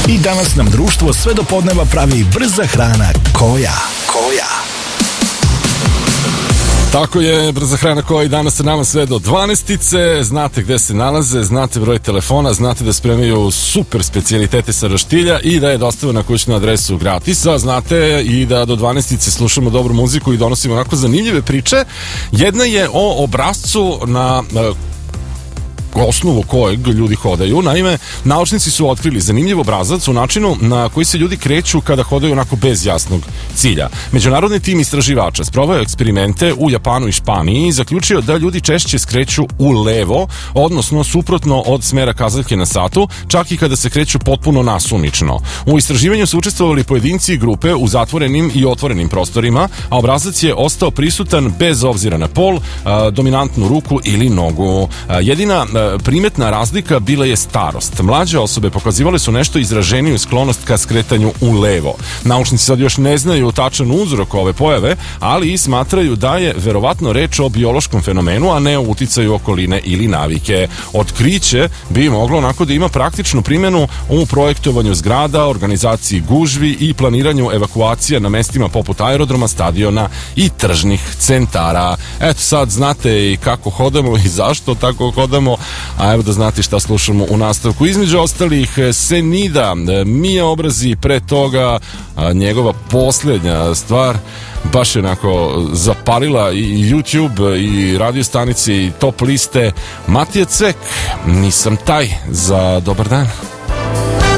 I danas nam društvo sve do podneva pravi brza hrana Koja. Tako je, brza hrana Koja danas sa nama sve do 12. Znate gde se nalaze, znate broj telefona, znate da spremaju super specijalitete sa roštilja i da je dostava na kućnu adresu gratis, a znate i da do 12. slušamo dobru muziku i donosimo onako zanimljive priče. Jedna je o obrascu na osnovu kojeg ljudi hodaju. Naime, naučnici su otkrili zanimljiv obrazac u načinu na koji se ljudi kreću kada hodaju onako bez jasnog cilja. Međunarodni tim istraživača sproveo eksperimente u Japanu i Španiji i zaključio da ljudi češće skreću u levo, odnosno suprotno od smera kazaljke na satu, čak i kada se kreću potpuno nasumično. U istraživanju su učestvovali pojedinci i grupe u zatvorenim i otvorenim prostorima, a obrazac je ostao prisutan bez obzira na pol, dominantnu ruku ili nogu. Jedina primetna razlika bila je starost. Mlađe osobe pokazivale su nešto izraženiju sklonost ka skretanju u levo. Naučnici sad još ne znaju tačan uzrok ove pojave, ali i smatraju da je verovatno reč o biološkom fenomenu, a ne o uticaju okoline ili navike. Otkriće bi moglo onako da ima praktičnu primjenu u projektovanju zgrada, organizaciji gužvi i planiranju evakuacija na mestima poput aerodroma, stadiona i tržnih centara. Eto, sad znate i kako hodamo i zašto tako hodamo, a evo da znate šta slušamo u nastavku. Između ostalih Senida, Mija Obrazi, pre toga njegova posljednja stvar baš je onako zapalila i YouTube i radio stanice i top liste. Matija Cek, Nisam taj. Za dobar dan.